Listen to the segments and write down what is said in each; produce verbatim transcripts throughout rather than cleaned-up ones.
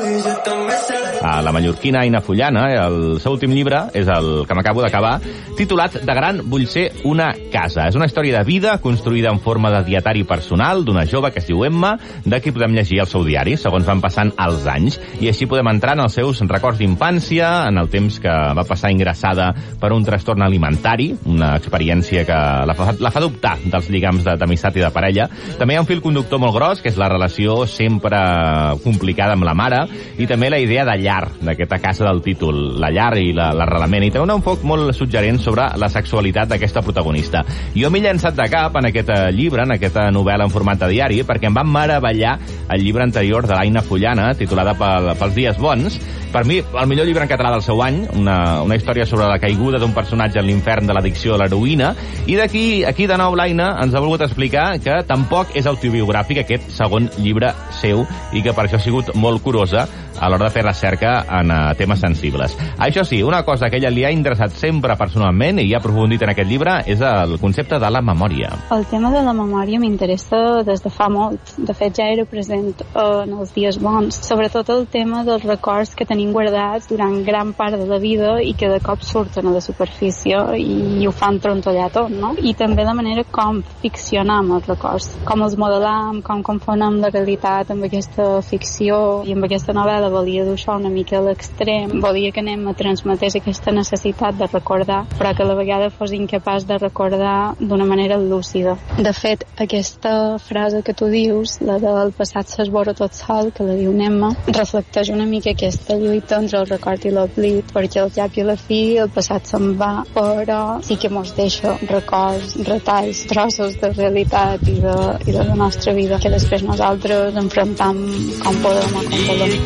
A la mallorquina Aina Fullana, el seu últim llibre és el que m'acabo d'acabar, titulat De gran vull ser una casa. És una història de vida construïda en forma de dietari personal d'una jove que es diu Emma, de qui podem llegir el seu diari, segons van passant els anys, i així podem entrar en els seus records d'infància, en el temps que va passar ingressada per un trastorn alimentari, una experiència que la fa, la fa dubtar dels lligams d'amistat i de parella. També hi ha un fil conductor molt gros, que és la relació sempre complicada amb la mare, i també la idea de llar, d'aquesta casa del títol, la llar i l'arrelament, i també un enfoc molt suggerent sobre la sexualitat d'aquesta protagonista. Jo m'he llançat de cap en aquest llibre, en aquesta novel·la en format de diari, perquè em va meravellar el llibre anterior de l'Aina Fullana, titulada pel, pels dies bons. Per mi, el millor llibre en català del seu any, una, una història sobre la caiguda d'un personatge en l'infern de l'addicció a l'heroïna, i d'aquí aquí de nou l'Aina ens ha volgut explicar que tampoc és autobiogràfic aquest segon llibre seu, i que per això ha sigut molt curosa a l'hora de fer recerca en uh, temes sensibles. Això sí, una cosa que ella li ha interessat sempre personalment i ha aprofundit en aquest llibre és el concepte de la memòria. El tema de la memòria m'interessa des de fa molt. De fet, ja era present en els dies bons. Sobretot el tema dels records que tenim guardats durant gran part de la vida i que de cop surten a la superfície i, i ho fan trontollar tot, no? I també la manera com ficcionam els records, com els modelam, com confonem la realitat amb aquesta ficció, i amb aquesta novel·la volia dur-això una mica a l'extrem. Volia que anem a transmetés aquesta necessitat de recordar, però que a la vegada fos incapaç de recordar d'una manera lúcida. De fet, aquesta frase que tu dius, la del passat s'esborra tot sol, que la diu Emma, reflecteix una mica aquesta lluita entre el record i l'oblit, perquè al cap i a la fi el passat se'n va, però sí que mos deixa records, retalls, trossos de realitat i de, i de la nostra vida, que després nosaltres enfrontam com podem o com volem.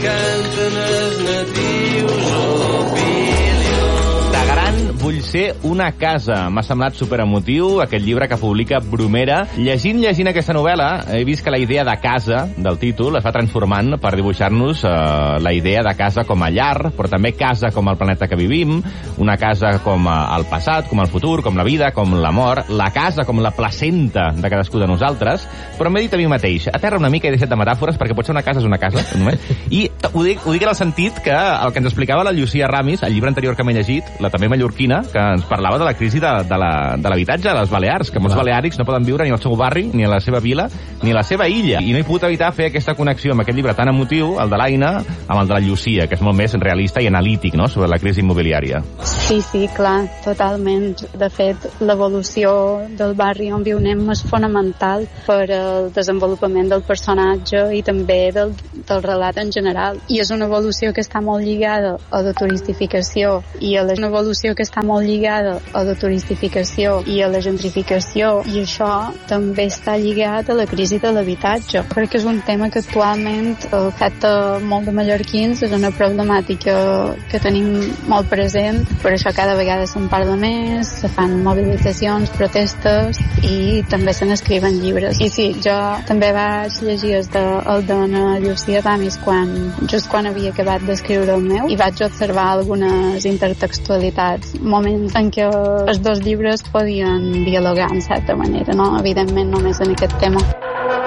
De gran vull ser una casa. M'ha semblat superemotiu aquest llibre que publica Bromera. Llegint, llegint aquesta novel·la, he vist que la idea de casa, del títol, es va transformant per dibuixar-nos eh, la idea de casa com a llar, però també casa com el planeta que vivim, una casa com el passat, com el futur, com la vida, com la mort, la casa com la placenta de cadascú de nosaltres, però m'he dit a mi mateix, aterra una mica i deixa't de metàfores, perquè potser una casa és una casa, només. I ho dic, ho dic en el sentit que el que ens explicava la Llucia Ramis, el llibre anterior que m'he llegit, la també mallorquina, que ens parlava de la crisi de, de l'habitatge la, a les Balears, que molts Clar. baleàrics no poden viure ni al seu barri, ni a la seva vila, ni a la seva illa. I no he pogut evitar fer aquesta connexió amb aquest llibre tan emotiu, el de l'Aina, amb el de la Llucia, que és molt més realista i analític, no?, sobre la crisi immobiliària. Sí, sí, clar, totalment. De fet, l'evolució del barri on viunem és fonamental per al desenvolupament del personatge i també del, del relat en general. I és una evolució que està molt lligada a la turistificació i a la, una evolució que està molt lligada a la turistificació i a la gentrificació, i això també està lligat a la crisi de l'habitatge. Crec que és un tema que actualment afecta molt de mallorquins, és una problemàtica que tenim molt present, per això cada vegada se'n parla més, se fan mobilitzacions, protestes i també se n'escriuen llibres. I sí, jo també vaig llegir el de, el de la Llucia Ramis quan, just quan havia acabat d'escriure el meu, i vaig observar algunes intertextualitats, moments en què els dos llibres podien dialogar en certa manera, no? Evidentment només en aquest tema.